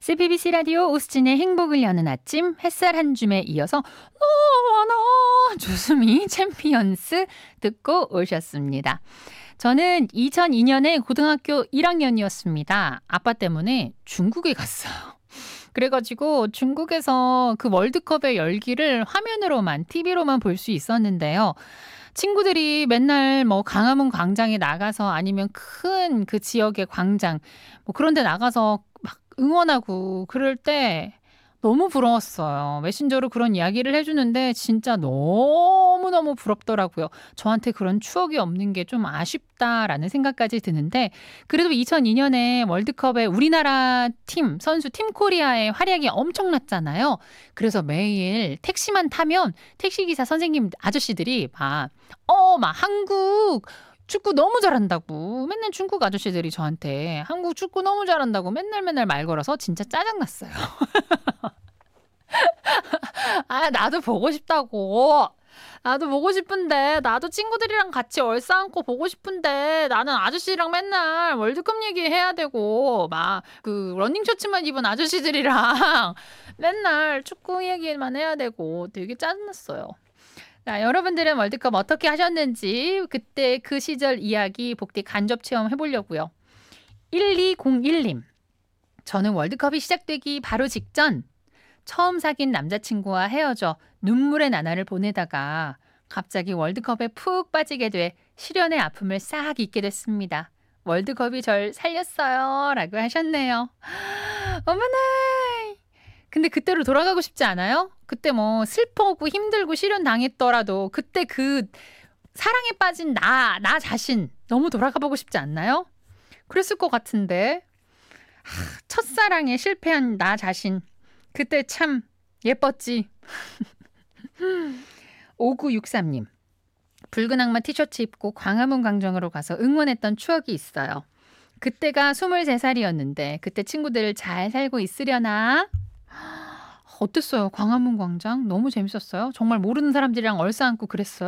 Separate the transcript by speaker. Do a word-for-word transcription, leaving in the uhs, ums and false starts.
Speaker 1: 씨비비씨 라디오 오수진의 행복을 여는 아침 햇살 한 줌에 이어서 너와 나 주수미 챔피언스 듣고 오셨습니다. 저는 이천이 년에 고등학교 일 학년이었습니다. 아빠 때문에 중국에 갔어요. 그래가지고 중국에서 그 월드컵의 열기를 화면으로만 티비로만 볼 수 있었는데요. 친구들이 맨날 뭐 광화문 광장에 나가서 아니면 큰 그 지역의 광장 뭐 그런 데 나가서 막 응원하고 그럴 때 너무 부러웠어요. 메신저로 그런 이야기를 해 주는데 진짜 너무너무 부럽더라고요. 저한테 그런 추억이 없는 게 좀 아쉽다라는 생각까지 드는데 그래도 이천이 년에 월드컵에 우리나라 팀 선수 팀 코리아의 활약이 엄청났잖아요. 그래서 매일 택시만 타면 택시기사 선생님 아저씨들이 막 어 막 "한국 축구 너무 잘한다."고 맨날 중국 아저씨들이 저한테 "한국 축구 너무 잘한다."고 맨날 맨날 말 걸어서 진짜 짜증 났어요. 아 나도 보고 싶다고. 나도 보고 싶은데 나도 친구들이랑 같이 얼싸안고 보고 싶은데 나는 아저씨랑 맨날 월드컵 얘기해야 되고 막 그 러닝 셔츠만 입은 아저씨들이랑 맨날 축구 얘기만 해야 되고 되게 짜증 났어요. 자, 여러분들은 월드컵 어떻게 하셨는지 그때 그 시절 이야기 복디 간접 체험해 보려고요. 일이공일 님. 저는 월드컵이 시작되기 바로 직전 처음 사귄 남자친구와 헤어져 눈물의 나날을 보내다가 갑자기 월드컵에 푹 빠지게 돼 시련의 아픔을 싹 잊게 됐습니다. 월드컵이 절 살렸어요. 라고 하셨네요. 어머나! 근데 그때로 돌아가고 싶지 않아요? 그때 뭐 슬퍼하고 힘들고 시련 당했더라도 그때 그 사랑에 빠진 나, 나 자신 너무 돌아가 보고 싶지 않나요? 그랬을 것 같은데. 하, 첫사랑에 실패한 나 자신. 그때 참 예뻤지. 오구육삼 님. 붉은 악마 티셔츠 입고 광화문 광장으로 가서 응원했던 추억이 있어요. 그때가 스물세 살이었는데 그때 친구들 잘 살고 있으려나? 어땠어요? 광화문 광장? 너무 재밌었어요? 정말 모르는 사람들이랑 얼싸안고 그랬어요?